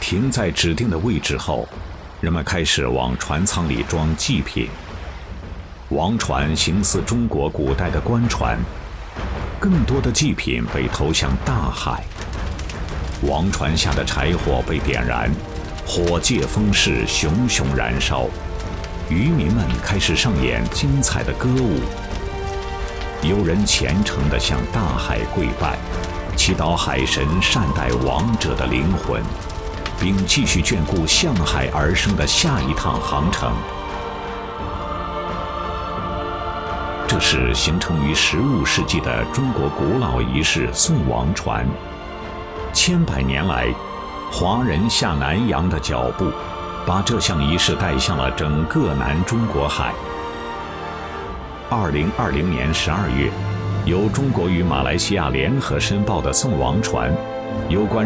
停在指定的位置后，人们开始往船舱里装祭品。王船形似中国古代的官船，更多的祭品被投向大海。王船下的柴火被点燃，火借风势，熊熊燃烧。渔民们开始上演精彩的歌舞。有人虔诚地向大海跪拜，祈祷海神善待亡者的灵魂，并继续眷顾向海而生的下一趟航程。这是形成于15世纪的中国古老仪式送王船。千百年来，华人下南洋的脚步，把这项仪式带向了整个南中国海。2020年12月，由中国与马来西亚联合申报的送王船有关